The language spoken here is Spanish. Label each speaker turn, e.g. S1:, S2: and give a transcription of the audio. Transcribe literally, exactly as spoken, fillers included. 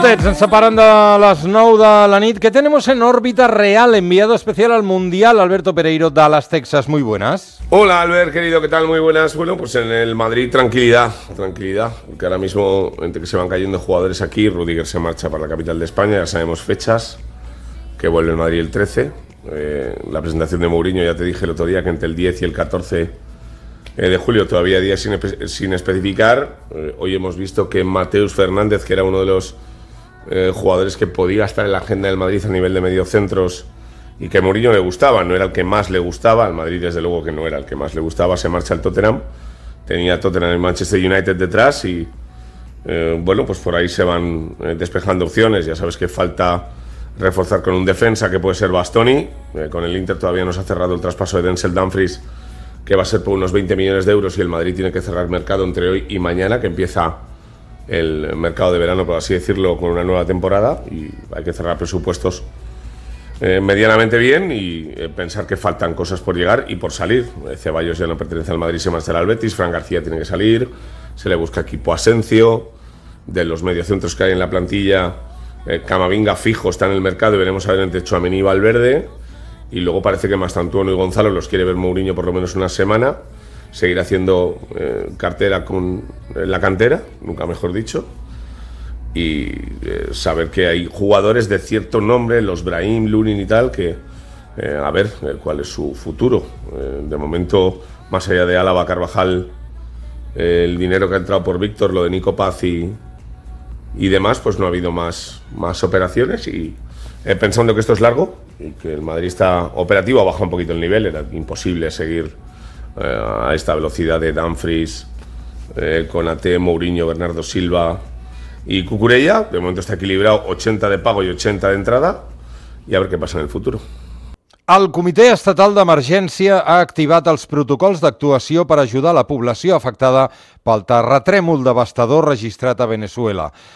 S1: minutets ens separen de les nou de la nit. ¿Qué tenemos en órbita real? Enviado especial al Mundial, Alberto Pereiro, Dallas, Texas. Muy buenas.
S2: Hola, Albert, querido, ¿qué tal? Muy buenas. Bueno, pues en el Madrid tranquilidad, tranquilidad, porque ahora mismo, entre que se van cayendo jugadores aquí, Rudiger se marcha para la capital de España, ya sabemos fechas, que vuelve el Madrid el trece. Eh, la presentación de Mourinho, ya te dije el otro día que entre el diez y el catorce de julio, todavía días sin, sin especificar. Eh, hoy hemos visto que Mateus Fernández, que era uno de los eh, jugadores que podía estar en la agenda del Madrid a nivel de mediocentros y que a Mourinho le gustaba, no era el que más le gustaba, al Madrid desde luego que no era el que más le gustaba, se marcha al Tottenham, tenía Tottenham y Manchester United detrás y eh, bueno, pues por ahí se van eh, despejando opciones. Ya sabes que falta reforzar con un defensa que puede ser Bastoni, eh, con el Inter todavía no se ha cerrado el traspaso de Denzel Dumfries, que va a ser por unos veinte millones de euros, y el Madrid tiene que cerrar mercado entre hoy y mañana, que empieza el mercado de verano, por así decirlo, con una nueva temporada, y hay que cerrar presupuestos eh, medianamente bien y eh, pensar que faltan cosas por llegar y por salir. Eh, Ceballos ya no pertenece al Madrid, se marchará al Betis, Fran García tiene que salir, se le busca equipo a Asencio, de los mediocentros que hay en la plantilla, eh, Camavinga fijo está en el mercado y veremos a ver entre Tchouaméni y Valverde. Y luego parece que Mastantuono y Gonzalo los quiere ver Mourinho por lo menos una semana, seguir haciendo eh, cartera con eh, la cantera, nunca mejor dicho, y eh, saber que hay jugadores de cierto nombre, los Brahim, Lunin y tal, que eh, a ver eh, cuál es su futuro. Eh, de momento, más allá de Álava, Carvajal, eh, el dinero que ha entrado por Víctor, lo de Nico Paz y, y demás, pues no ha habido más, más operaciones y eh, pensando que esto es largo y que el Madrid está operativo, ha bajado un poquito el nivel, era imposible seguir eh, a esta velocidad de Dumfries, eh, Konaté, Mourinho, Bernardo Silva y Cucurella. De momento está equilibrado, ochenta de pago y ochenta de entrada, y a ver què passa en el futur.
S1: El Comitè Estatal d'Emergència ha activat els protocols d'actuació per ajudar la població afectada pel terratrèmol devastador registrat a Venezuela.